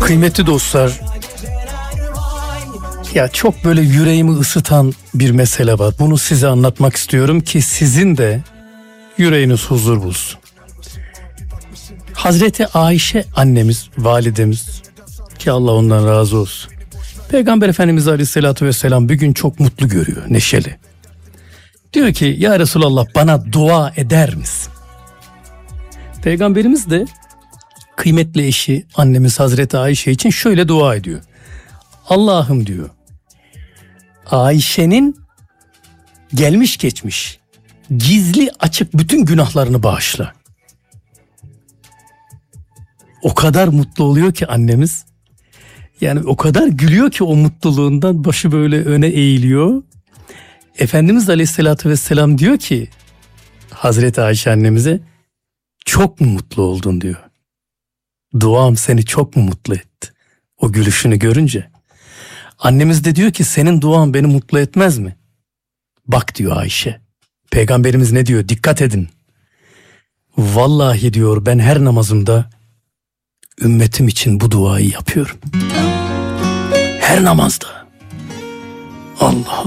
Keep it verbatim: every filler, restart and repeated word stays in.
Kıymetli dostlar, ya çok böyle yüreğimi ısıtan bir mesele var. Bunu size anlatmak istiyorum ki sizin de yüreğiniz huzur bulsun. Hazreti Ayşe annemiz, validemiz, ki Allah ondan razı olsun, Peygamber Efendimiz Aleyhisselatü Vesselam bir gün çok mutlu görüyor, neşeli. Diyor ki ya Resulallah bana dua eder misin? Peygamberimiz de kıymetli eşi annemiz Hazreti Ayşe için şöyle dua ediyor. Allah'ım diyor, Ayşe'nin gelmiş geçmiş gizli açık bütün günahlarını bağışla. O kadar mutlu oluyor ki annemiz, yani o kadar gülüyor ki o mutluluğundan başı böyle öne eğiliyor. Efendimiz Aleyhisselatü Vesselam diyor ki Hazreti Ayşe annemize, çok mu mutlu oldun diyor. Duam seni çok mu mutlu etti? O gülüşünü görünce. Annemiz de diyor ki senin duan beni mutlu etmez mi? Bak diyor Ayşe. Peygamberimiz ne diyor? Dikkat edin. Vallahi diyor ben her namazımda ümmetim için bu duayı yapıyorum. Her namazda. Allah.